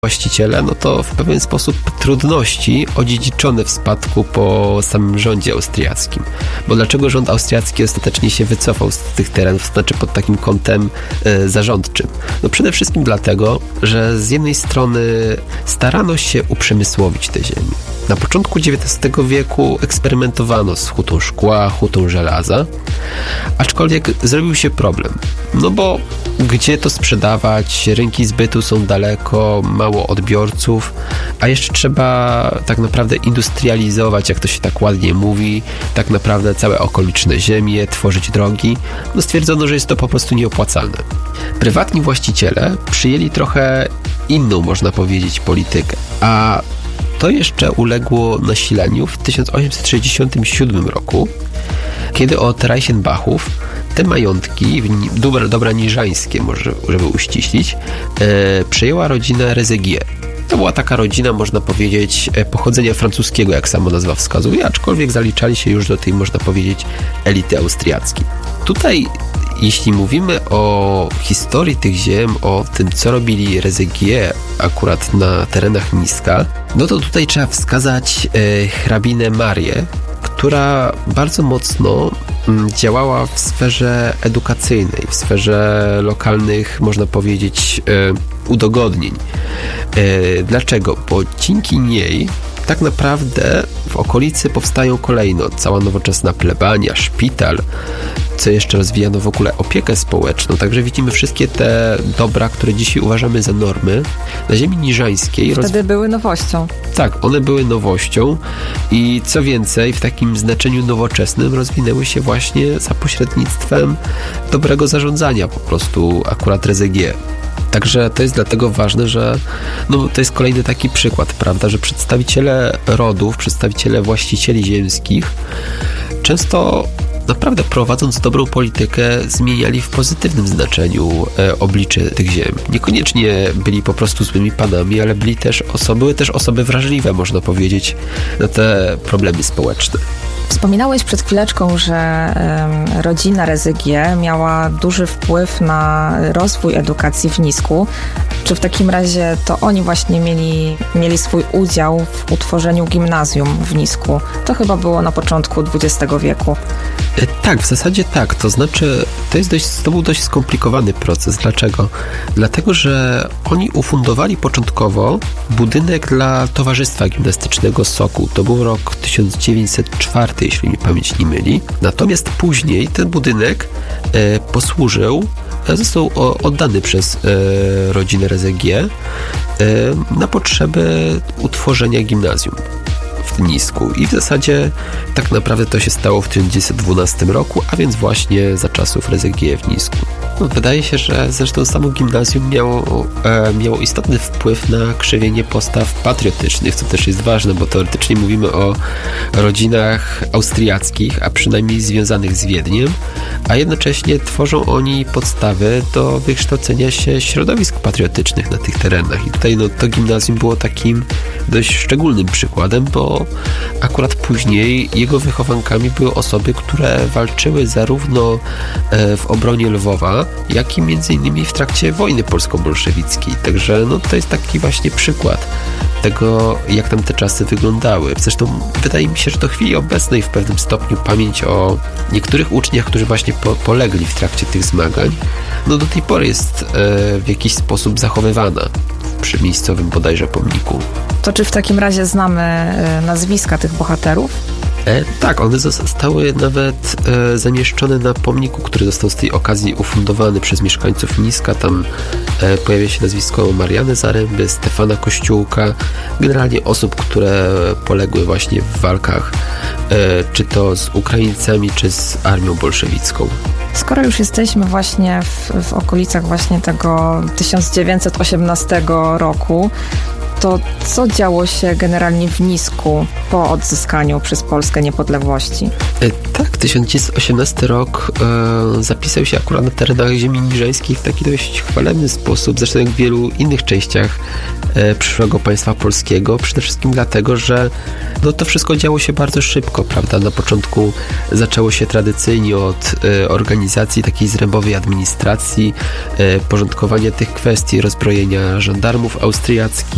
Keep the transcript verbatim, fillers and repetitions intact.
właściciele, no to w pewien sposób trudności odziedziczone w spadku po samym rządzie austriackim. Bo dlaczego rząd austriacki ostatecznie się wycofał z tych terenów, znaczy pod takim kątem e, zarządczym? No przede wszystkim dlatego, że z jednej strony starano się uprzemysłowić te ziemię. Na początku dziewiętnastego wieku eksperymentowano z hutą szkła, hutą żelaza, aczkolwiek zrobił się problem. No bo gdzie to sprzedawać? Rynki zbytu są daleko, mało odbiorców, a jeszcze trzeba tak naprawdę industrializować, jak to się tak ładnie mówi, tak naprawdę całe okoliczne ziemie, tworzyć drogi. No stwierdzono, że jest to po prostu nieopłacalne. Prywatni właściciele przyjęli trochę inną, można powiedzieć, politykę, a to jeszcze uległo nasileniu w tysiąc osiemset sześćdziesiątym siódmym roku, kiedy od Reichenbachów te majątki, dobra, dobra niżańskie, może, żeby uściślić, e, przejęła rodzina Rezegier. To była taka rodzina, można powiedzieć, pochodzenia francuskiego, jak sama nazwa wskazuje, aczkolwiek zaliczali się już do tej, można powiedzieć, elity austriackiej. Tutaj, jeśli mówimy o historii tych ziem, o tym, co robili Rezegier akurat na terenach Niska, no to tutaj trzeba wskazać e, hrabinę Marię, która bardzo mocno działała w sferze edukacyjnej, w sferze lokalnych, można powiedzieć, udogodnień. Dlaczego? Bo dzięki niej tak naprawdę w okolicy powstają kolejno cała nowoczesna plebania, szpital, co jeszcze rozwijano w ogóle opiekę społeczną. Także widzimy wszystkie te dobra, które dzisiaj uważamy za normy, na ziemi niżańskiej. Wtedy roz... były nowością. Tak, one były nowością i co więcej, w takim znaczeniu nowoczesnym rozwinęły się właśnie za pośrednictwem dobrego zarządzania po prostu akurat Rezegier. Także to jest dlatego ważne, że no, to jest kolejny taki przykład, prawda, że przedstawiciele rodów, przedstawiciele właścicieli ziemskich często naprawdę prowadząc dobrą politykę zmieniali w pozytywnym znaczeniu e, oblicze tych ziem. Niekoniecznie byli po prostu złymi panami, ale byli też osoby, były też osoby wrażliwe, można powiedzieć, na te problemy społeczne. Wspominałeś przed chwileczką, że y, rodzina Rezegier miała duży wpływ na rozwój edukacji w Nisku. Czy w takim razie to oni właśnie mieli, mieli swój udział w utworzeniu gimnazjum w Nisku? To chyba było na początku dwudziestego wieku. E, tak, w zasadzie tak. To znaczy, to, jest dość, to był dość skomplikowany proces. Dlaczego? Dlatego, że oni ufundowali początkowo budynek dla Towarzystwa Gimnastycznego Sokół. To był rok tysiąc dziewięćset czwarty, jeśli mi pamięć nie myli. Natomiast później ten budynek e, posłużył, został oddany przez e, rodzinę Rezegier e, na potrzeby utworzenia gimnazjum w Nisku. I w zasadzie tak naprawdę to się stało w tysiąc dziewięćset dwunastym roku, a więc właśnie za czasów Rezegier w Nisku. No, wydaje się, że zresztą samo gimnazjum miało, e, miało istotny wpływ na krzewienie postaw patriotycznych, co też jest ważne, bo teoretycznie mówimy o rodzinach austriackich, a przynajmniej związanych z Wiedniem, a jednocześnie tworzą oni podstawy do wykształcenia się środowisk patriotycznych na tych terenach. I tutaj no, to gimnazjum było takim dość szczególnym przykładem, bo akurat później jego wychowankami były osoby, które walczyły zarówno w obronie Lwowa, jak i między innymi w trakcie wojny polsko-bolszewickiej. Także no, to jest taki właśnie przykład tego, jak tam te czasy wyglądały. Zresztą wydaje mi się, że do chwili obecnej w pewnym stopniu pamięć o niektórych uczniach, którzy właśnie po, polegli w trakcie tych zmagań, no do tej pory jest e, w jakiś sposób zachowywana przy miejscowym bodajże pomniku. To czy w takim razie znamy nazwiska tych bohaterów? E, tak, one zostały nawet e, zamieszczone na pomniku, który został z tej okazji ufundowany przez mieszkańców Niska. Tam e, pojawia się nazwisko Mariany Zaręby, Stefana Kościółka, generalnie osób, które poległy właśnie w walkach, e, czy to z Ukraińcami, czy z armią bolszewicką. Skoro już jesteśmy właśnie w, w okolicach właśnie tego tysiąc dziewięćset osiemnastego roku, to co działo się generalnie w Nisku po odzyskaniu przez Polskę niepodległości? E, tak, tysiąc dziewięćset osiemnasty rok e, zapisał się akurat na terenach ziemi niżańskiej w taki dość chwalebny sposób, zresztą jak w wielu innych częściach e, przyszłego państwa polskiego, przede wszystkim dlatego, że no, to wszystko działo się bardzo szybko, prawda? Na początku zaczęło się tradycyjnie od e, organizacji takiej zrębowej administracji, e, porządkowania tych kwestii, rozbrojenia żandarmów austriackich,